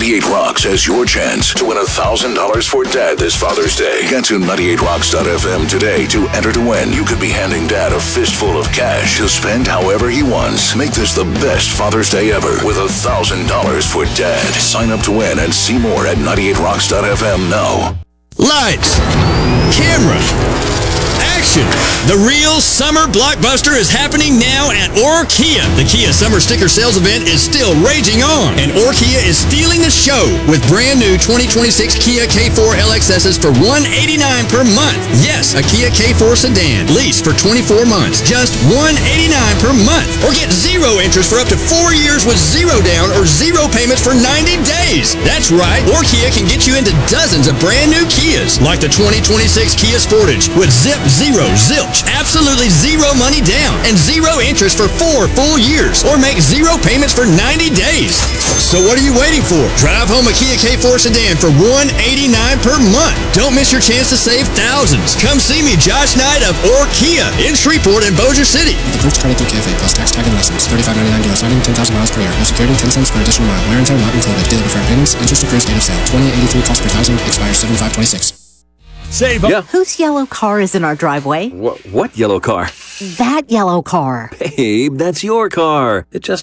98 Rocks has your chance to win $1,000 for Dad this Father's Day. Get to 98rocks.fm today to enter to win. You could be handing Dad a fistful of cash to spend however he wants. Make this the best Father's Day ever with $1,000 for Dad. Sign up to win and see more at 98rocks.fm now. Lights, camera, action. The real summer blockbuster is happening now at Orkia. The Kia Summer Sticker Sales event is still raging on, and Orkia is stealing the show with brand new 2026 Kia K4 LXSs for $189 per month. Yes, a Kia K4 sedan leased for 24 months, just $189 per month. Or get zero interest for up to 4 years with zero down or zero payments for 90 days. That's right, Orkia can get you into dozens of brand new Kias, like the 2026 Kia Sportage with zero, zilch, absolutely zero money down, and zero interest for 4 full years, or make zero payments for 90 days. So what are you waiting for? Drive home a Kia K4 sedan for $189 per month. Don't miss your chance to save thousands. Come see me, Josh Knight of Orkia in Shreveport and Bossier City. Approved credit through KFA plus tax tag and license. $35.99 deal signing, 10,000 miles per year. No security, 10 cents per additional mile. Wear and tear not included. Dealer preferred payments. Interest accrues date of sale. 2883 cost per thousand. Expires 7/5/26. Save. Yeah. Whose yellow car is in our driveway? What yellow car? That yellow car. Babe, that's your car. It just